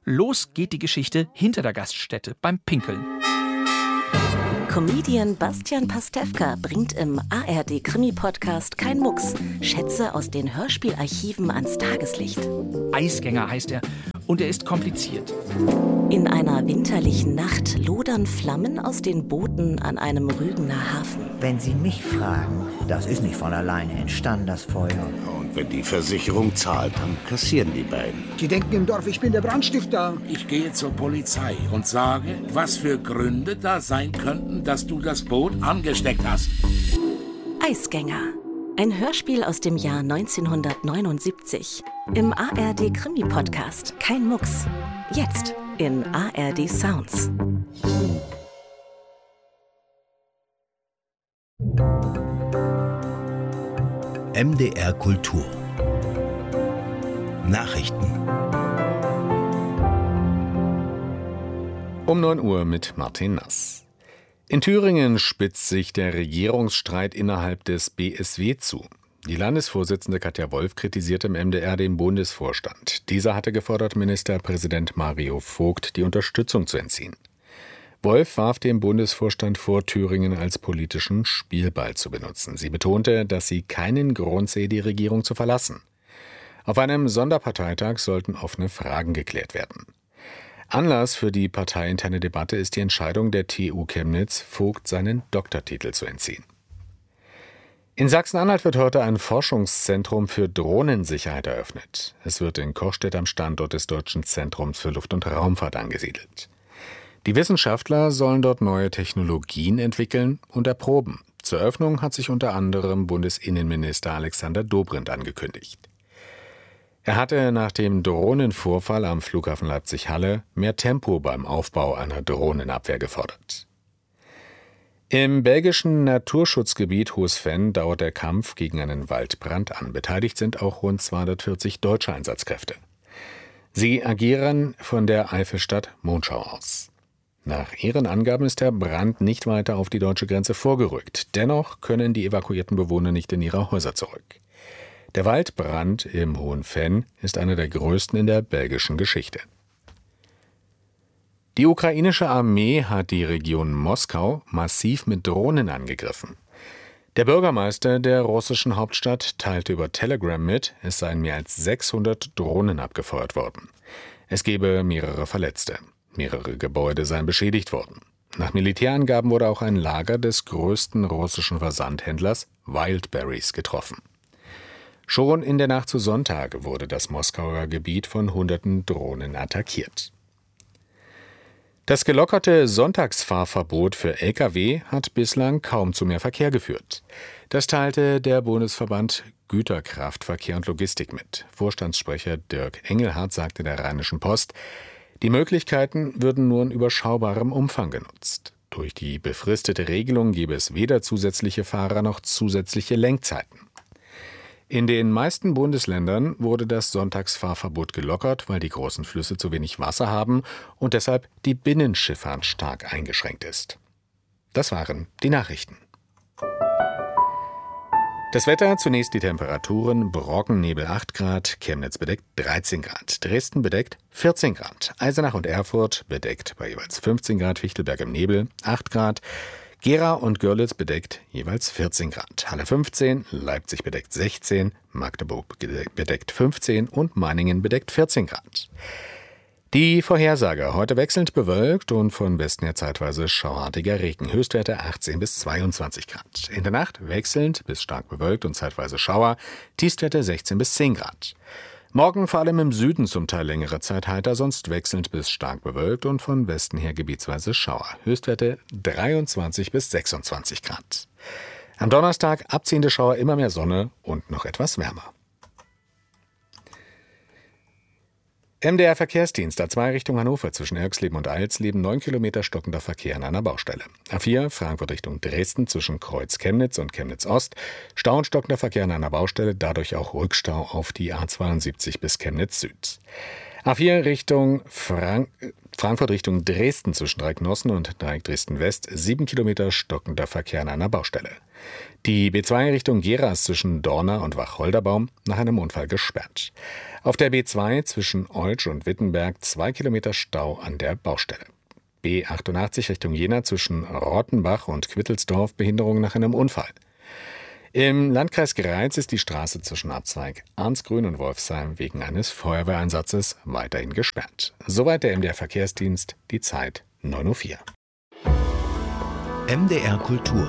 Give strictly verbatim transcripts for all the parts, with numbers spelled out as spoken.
Los geht die Geschichte hinter der Gaststätte beim Pinkeln. Comedian Bastian Pastewka bringt im A R D-Krimi-Podcast Kein Mucks Schätze aus den Hörspielarchiven ans Tageslicht. Eisgänger heißt er und er ist kompliziert. In einer winterlichen Nacht lodern Flammen aus den Booten an einem Rügener Hafen. Wenn Sie mich fragen, das ist nicht von alleine entstanden, das Feuer. Und wenn die Versicherung zahlt, dann kassieren die beiden. Die denken im Dorf, ich bin der Brandstifter. Ich gehe zur Polizei und sage, was für Gründe da sein könnten, dass du das Boot angesteckt hast. Eisgänger. Ein Hörspiel aus dem Jahr neunzehnhundertneunundsiebzig. Im A R D-Krimi-Podcast Kein Mucks. Jetzt in A R D Sounds. M D R Kultur. Nachrichten. Um neun Uhr mit Martin Nass. In Thüringen spitzt sich der Regierungsstreit innerhalb des B S W zu. Die Landesvorsitzende Katja Wolf kritisierte im M D R den Bundesvorstand. Dieser hatte gefordert, Ministerpräsident Mario Vogt die Unterstützung zu entziehen. Wolf warf dem Bundesvorstand vor, Thüringen als politischen Spielball zu benutzen. Sie betonte, dass sie keinen Grund sehe, die Regierung zu verlassen. Auf einem Sonderparteitag sollten offene Fragen geklärt werden. Anlass für die parteiinterne Debatte ist die Entscheidung der T U Chemnitz, Vogt seinen Doktortitel zu entziehen. In Sachsen-Anhalt wird heute ein Forschungszentrum für Drohnensicherheit eröffnet. Es wird in Kochstedt am Standort des Deutschen Zentrums für Luft- und Raumfahrt angesiedelt. Die Wissenschaftler sollen dort neue Technologien entwickeln und erproben. Zur Eröffnung hat sich unter anderem Bundesinnenminister Alexander Dobrindt angekündigt. Er hatte nach dem Drohnenvorfall am Flughafen Leipzig-Halle mehr Tempo beim Aufbau einer Drohnenabwehr gefordert. Im belgischen Naturschutzgebiet Hohes Venn dauert der Kampf gegen einen Waldbrand an. Beteiligt sind auch rund zweihundertvierzig deutsche Einsatzkräfte. Sie agieren von der Eifelstadt Monschau aus. Nach ihren Angaben ist der Brand nicht weiter auf die deutsche Grenze vorgerückt. Dennoch können die evakuierten Bewohner nicht in ihre Häuser zurück. Der Waldbrand im Hohen Venn ist einer der größten in der belgischen Geschichte. Die ukrainische Armee hat die Region Moskau massiv mit Drohnen angegriffen. Der Bürgermeister der russischen Hauptstadt teilte über Telegram mit, es seien mehr als sechshundert Drohnen abgefeuert worden. Es gebe mehrere Verletzte. Mehrere Gebäude seien beschädigt worden. Nach Militärangaben wurde auch ein Lager des größten russischen Versandhändlers Wildberries getroffen. Schon in der Nacht zu Sonntag wurde das Moskauer Gebiet von hunderten Drohnen attackiert. Das gelockerte Sonntagsfahrverbot für L K W hat bislang kaum zu mehr Verkehr geführt. Das teilte der Bundesverband Güterkraftverkehr und Logistik mit. Vorstandssprecher Dirk Engelhardt sagte der Rheinischen Post, die Möglichkeiten würden nur in überschaubarem Umfang genutzt. Durch die befristete Regelung gäbe es weder zusätzliche Fahrer noch zusätzliche Lenkzeiten. In den meisten Bundesländern wurde das Sonntagsfahrverbot gelockert, weil die großen Flüsse zu wenig Wasser haben und deshalb die Binnenschifffahrt stark eingeschränkt ist. Das waren die Nachrichten. Das Wetter, zunächst die Temperaturen: Brockennebel acht Grad, Chemnitz bedeckt dreizehn Grad, Dresden bedeckt vierzehn Grad, Eisenach und Erfurt bedeckt bei jeweils fünfzehn Grad, Fichtelberg im Nebel acht Grad, Gera und Görlitz bedeckt jeweils vierzehn Grad, Halle fünfzehn, Leipzig bedeckt sechzehn, Magdeburg bedeckt fünfzehn und Meiningen bedeckt vierzehn Grad. Die Vorhersage: heute wechselnd bewölkt und von Westen her zeitweise schauartiger Regen. Höchstwerte achtzehn bis zweiundzwanzig Grad. In der Nacht wechselnd bis stark bewölkt und zeitweise Schauer. Tiefstwerte sechzehn bis zehn Grad. Morgen vor allem im Süden zum Teil längere Zeit heiter, sonst wechselnd bis stark bewölkt und von Westen her gebietsweise Schauer. Höchstwerte dreiundzwanzig bis sechsundzwanzig Grad. Am Donnerstag abziehende Schauer, immer mehr Sonne und noch etwas wärmer. M D R Verkehrsdienst A zwei Richtung Hannover zwischen Erxleben und Eilsleben, neun Kilometer stockender Verkehr an einer Baustelle. A vier Frankfurt Richtung Dresden zwischen Kreuz Chemnitz und Chemnitz Ost, Stau und stockender Verkehr an einer Baustelle, dadurch auch Rückstau auf die A zweiundsiebzig bis Chemnitz Süd. A vier Richtung Frank- Frankfurt Richtung Dresden zwischen Dreieck Nossen und Dreieck Dresden West, sieben Kilometer stockender Verkehr an einer Baustelle. Die B zwei Richtung Gera ist zwischen Dorna und Wacholderbaum nach einem Unfall gesperrt. Auf der B zwei zwischen Oilsch und Wittenberg zwei Kilometer Stau an der Baustelle. B achtundachtzig Richtung Jena zwischen Rottenbach und Quittelsdorf Behinderung nach einem Unfall. Im Landkreis Greiz ist die Straße zwischen Abzweig Arnsgrün und Wolfsheim wegen eines Feuerwehreinsatzes weiterhin gesperrt. Soweit der M D R Verkehrsdienst, die Zeit neun Uhr vier. M D R Kultur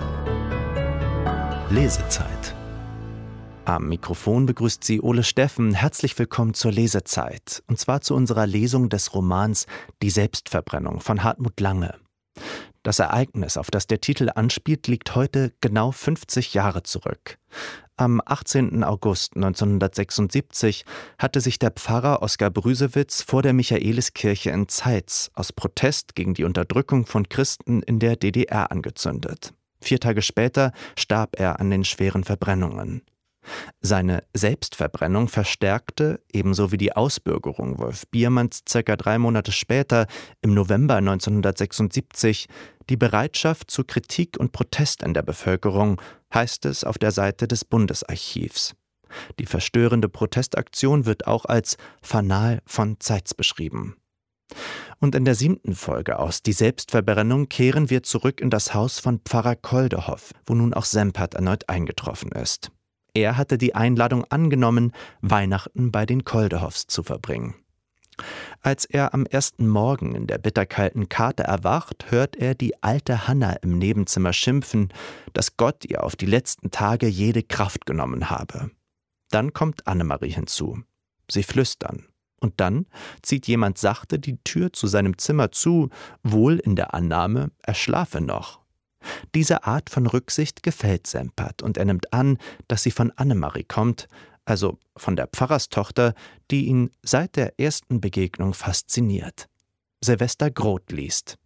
Lesezeit. Am Mikrofon begrüßt Sie Ole Steffen. Herzlich willkommen zur Lesezeit. Und zwar zu unserer Lesung des Romans Die Selbstverbrennung von Hartmut Lange. Das Ereignis, auf das der Titel anspielt, liegt heute genau fünfzig Jahre zurück. Am achtzehnten August neunzehnhundertsechsundsiebzig hatte sich der Pfarrer Oskar Brüsewitz vor der Michaeliskirche in Zeitz aus Protest gegen die Unterdrückung von Christen in der D D R angezündet. Vier Tage später starb er an den schweren Verbrennungen. Seine Selbstverbrennung verstärkte, ebenso wie die Ausbürgerung Wolf Biermanns circa drei Monate später, im November neunzehnhundertsechsundsiebzig, die Bereitschaft zu Kritik und Protest in der Bevölkerung, heißt es auf der Seite des Bundesarchivs. Die verstörende Protestaktion wird auch als Fanal von Zeitz beschrieben. Und in der siebten Folge aus Die Selbstverbrennung kehren wir zurück in das Haus von Pfarrer Koldehoff, wo nun auch Sempert erneut eingetroffen ist. Er hatte die Einladung angenommen, Weihnachten bei den Koldehoffs zu verbringen. Als er am ersten Morgen in der bitterkalten Karte erwacht, hört er die alte Hanna im Nebenzimmer schimpfen, dass Gott ihr auf die letzten Tage jede Kraft genommen habe. Dann kommt Annemarie hinzu. Sie flüstern. Und dann zieht jemand sachte die Tür zu seinem Zimmer zu, wohl in der Annahme, er schlafe noch. Diese Art von Rücksicht gefällt Sempert und er nimmt an, dass sie von Annemarie kommt, also von der Pfarrerstochter, die ihn seit der ersten Begegnung fasziniert. Silvester Groth liest.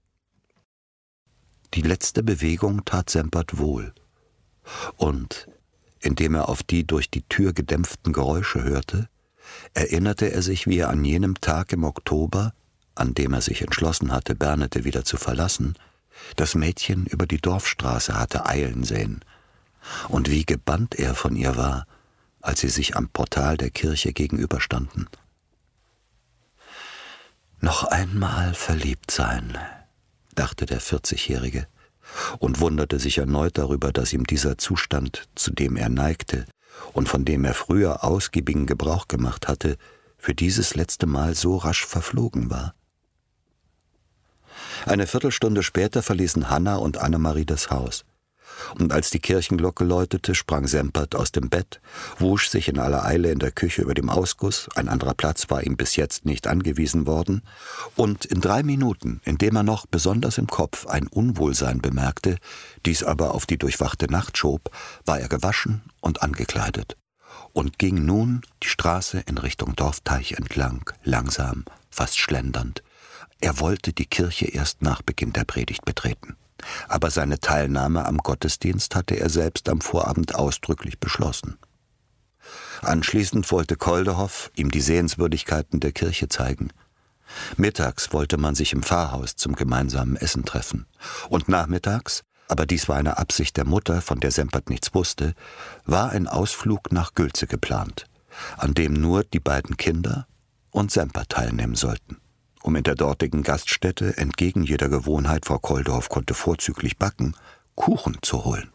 Die letzte Bewegung tat Sempert wohl. Und, indem er auf die durch die Tür gedämpften Geräusche hörte, erinnerte er sich, wie er an jenem Tag im Oktober, an dem er sich entschlossen hatte, Bernete wieder zu verlassen, das Mädchen über die Dorfstraße hatte eilen sehen, und wie gebannt er von ihr war, als sie sich am Portal der Kirche gegenüberstanden. Noch einmal verliebt sein, dachte der vierzigjährige und wunderte sich erneut darüber, dass ihm dieser Zustand, zu dem er neigte und von dem er früher ausgiebigen Gebrauch gemacht hatte, für dieses letzte Mal so rasch verflogen war. Eine Viertelstunde später verließen Hanna und Annemarie das Haus. Und als die Kirchenglocke läutete, sprang Sempert aus dem Bett, wusch sich in aller Eile in der Küche über dem Ausguss, ein anderer Platz war ihm bis jetzt nicht angewiesen worden, und in drei Minuten, indem er noch besonders im Kopf ein Unwohlsein bemerkte, dies aber auf die durchwachte Nacht schob, war er gewaschen und angekleidet und ging nun die Straße in Richtung Dorfteich entlang, langsam, fast schlendernd. Er wollte die Kirche erst nach Beginn der Predigt betreten. Aber seine Teilnahme am Gottesdienst hatte er selbst am Vorabend ausdrücklich beschlossen. Anschließend wollte Koldehoff ihm die Sehenswürdigkeiten der Kirche zeigen. Mittags wollte man sich im Pfarrhaus zum gemeinsamen Essen treffen. Und nachmittags, aber dies war eine Absicht der Mutter, von der Sempert nichts wusste, war ein Ausflug nach Gülze geplant, an dem nur die beiden Kinder und Sempert teilnehmen sollten. Um in der dortigen Gaststätte, entgegen jeder Gewohnheit, Frau Koldehoff konnte vorzüglich backen, Kuchen zu holen.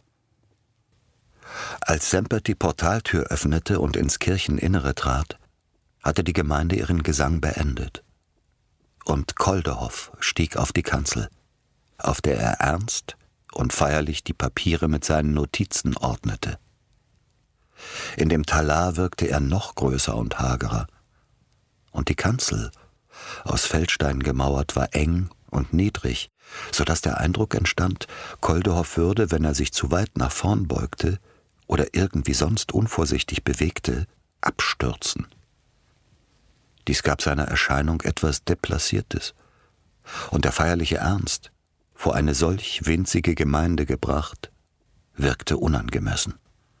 Als Sempert die Portaltür öffnete und ins Kircheninnere trat, hatte die Gemeinde ihren Gesang beendet. Und Koldehoff stieg auf die Kanzel, auf der er ernst und feierlich die Papiere mit seinen Notizen ordnete. In dem Talar wirkte er noch größer und hagerer. Und die Kanzel, aus Feldstein gemauert, war eng und niedrig, so dass der Eindruck entstand, Koldehoff würde, wenn er sich zu weit nach vorn beugte oder irgendwie sonst unvorsichtig bewegte, abstürzen. Dies gab seiner Erscheinung etwas Deplaciertes, und der feierliche Ernst, vor eine solch winzige Gemeinde gebracht, wirkte unangemessen.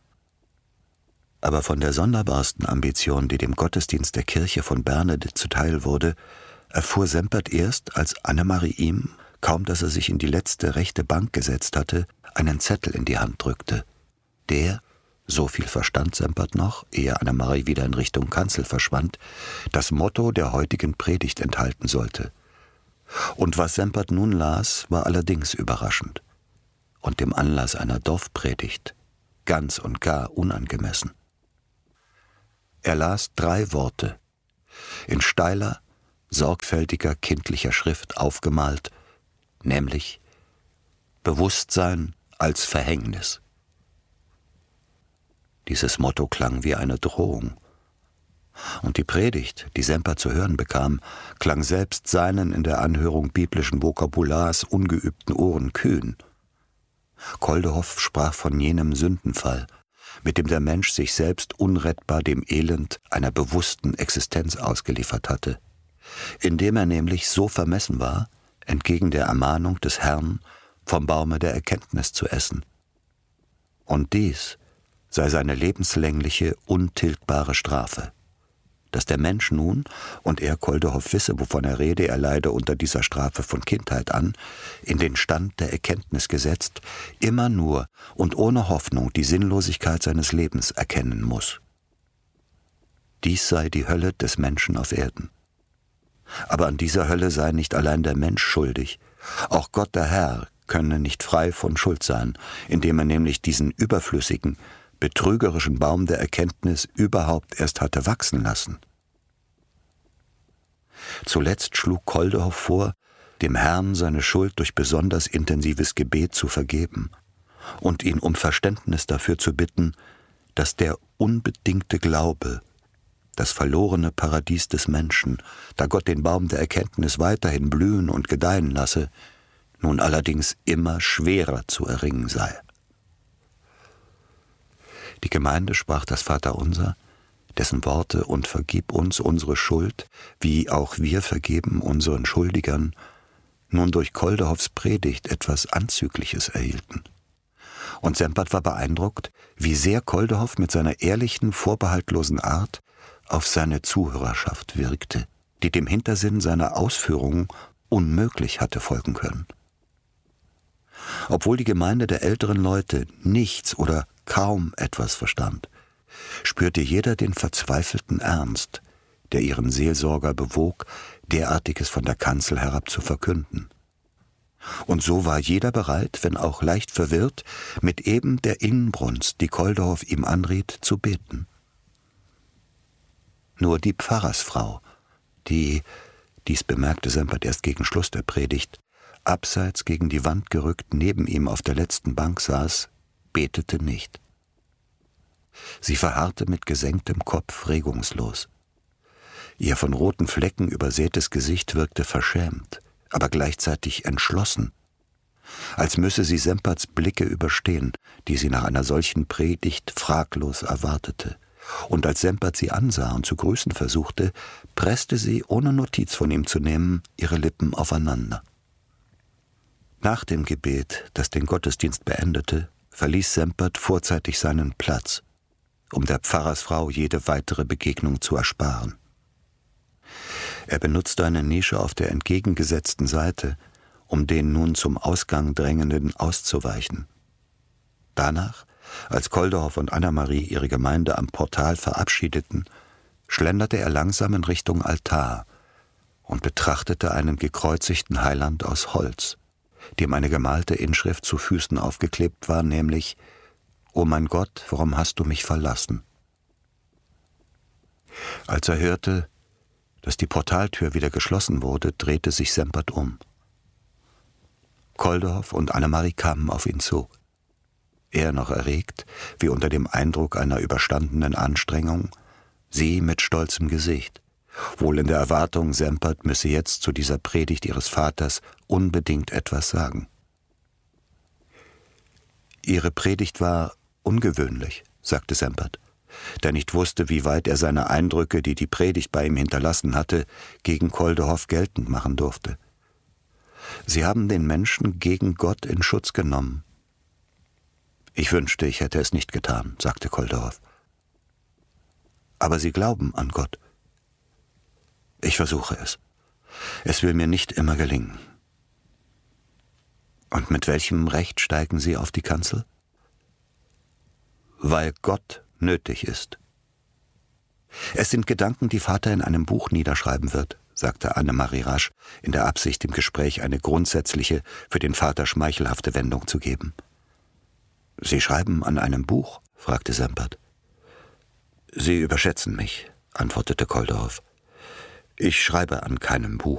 Aber von der sonderbarsten Ambition, die dem Gottesdienst der Kirche von Bernede zuteil wurde, erfuhr Sempert erst, als Annemarie ihm, kaum dass er sich in die letzte rechte Bank gesetzt hatte, einen Zettel in die Hand drückte, der, so viel verstand Sempert noch, ehe Annemarie wieder in Richtung Kanzel verschwand, das Motto der heutigen Predigt enthalten sollte. Und was Sempert nun las, war allerdings überraschend und dem Anlass einer Dorfpredigt ganz und gar unangemessen. Er las drei Worte, in steiler, sorgfältiger, kindlicher Schrift aufgemalt, nämlich Bewusstsein als Verhängnis. Dieses Motto klang wie eine Drohung. Und die Predigt, die Sempert zu hören bekam, klang selbst seinen in der Anhörung biblischen Vokabulars ungeübten Ohren kühn. Koldehoff sprach von jenem Sündenfall, mit dem der Mensch sich selbst unrettbar dem Elend einer bewussten Existenz ausgeliefert hatte, indem er nämlich so vermessen war, entgegen der Ermahnung des Herrn vom Baume der Erkenntnis zu essen. Und dies sei seine lebenslängliche, untilgbare Strafe, dass der Mensch nun, und er, Koldehoff, wisse, wovon er rede, er leide unter dieser Strafe von Kindheit an, in den Stand der Erkenntnis gesetzt, immer nur und ohne Hoffnung die Sinnlosigkeit seines Lebens erkennen muss. Dies sei die Hölle des Menschen auf Erden. Aber an dieser Hölle sei nicht allein der Mensch schuldig, auch Gott der Herr könne nicht frei von Schuld sein, indem er nämlich diesen überflüssigen, betrügerischen Baum der Erkenntnis überhaupt erst hatte wachsen lassen. Zuletzt schlug Koldehoff vor, dem Herrn seine Schuld durch besonders intensives Gebet zu vergeben und ihn um Verständnis dafür zu bitten, dass der unbedingte Glaube, das verlorene Paradies des Menschen, da Gott den Baum der Erkenntnis weiterhin blühen und gedeihen lasse, nun allerdings immer schwerer zu erringen sei. Die Gemeinde sprach das Vaterunser, dessen Worte und vergib uns unsere Schuld, wie auch wir vergeben unseren Schuldigern, nun durch Koldehoffs Predigt etwas Anzügliches erhielten. Und Sempert war beeindruckt, wie sehr Koldehoff mit seiner ehrlichen, vorbehaltlosen Art auf seine Zuhörerschaft wirkte, die dem Hintersinn seiner Ausführungen unmöglich hatte folgen können. Obwohl die Gemeinde der älteren Leute nichts oder kaum etwas verstand, spürte jeder den verzweifelten Ernst, der ihren Seelsorger bewog, derartiges von der Kanzel herab zu verkünden. Und so war jeder bereit, wenn auch leicht verwirrt, mit eben der Inbrunst, die Koldehoff ihm anriet, zu beten. Nur die Pfarrersfrau, die, dies bemerkte Sempert erst gegen Schluss der Predigt, abseits gegen die Wand gerückt neben ihm auf der letzten Bank saß, betete nicht. Sie verharrte mit gesenktem Kopf regungslos. Ihr von roten Flecken übersätes Gesicht wirkte verschämt, aber gleichzeitig entschlossen, als müsse sie Semperts Blicke überstehen, die sie nach einer solchen Predigt fraglos erwartete. Und als Sempert sie ansah und zu grüßen versuchte, presste sie, ohne Notiz von ihm zu nehmen, ihre Lippen aufeinander. Nach dem Gebet, das den Gottesdienst beendete, verließ Sempert vorzeitig seinen Platz, um der Pfarrersfrau jede weitere Begegnung zu ersparen. Er benutzte eine Nische auf der entgegengesetzten Seite, um den nun zum Ausgang Drängenden auszuweichen. Danach, als Koldehoff und Annemarie ihre Gemeinde am Portal verabschiedeten, schlenderte er langsam in Richtung Altar und betrachtete einen gekreuzigten Heiland aus Holz, dem eine gemalte Inschrift zu Füßen aufgeklebt war, nämlich »O mein Gott, warum hast du mich verlassen?« Als er hörte, dass die Portaltür wieder geschlossen wurde, drehte sich Sempert um. Koldehoff und Annemarie kamen auf ihn zu. Er noch erregt, wie unter dem Eindruck einer überstandenen Anstrengung, sie mit stolzem Gesicht, wohl in der Erwartung, Sempert müsse jetzt zu dieser Predigt ihres Vaters unbedingt etwas sagen. Ihre Predigt war ungewöhnlich, sagte Sempert, der nicht wusste, wie weit er seine Eindrücke, die die Predigt bei ihm hinterlassen hatte, gegen Koldehoff geltend machen durfte. Sie haben den Menschen gegen Gott in Schutz genommen. Ich wünschte, ich hätte es nicht getan, sagte Koldehoff. Aber Sie glauben an Gott. Ich versuche es. Es will mir nicht immer gelingen. Und mit welchem Recht steigen Sie auf die Kanzel? Weil Gott nötig ist. Es sind Gedanken, die Vater in einem Buch niederschreiben wird, sagte Annemarie rasch, in der Absicht, dem Gespräch eine grundsätzliche, für den Vater schmeichelhafte Wendung zu geben. »Sie schreiben an einem Buch?« fragte Sempert. »Sie überschätzen mich«, antwortete Kolderhoff. »Ich schreibe an keinem Buch.«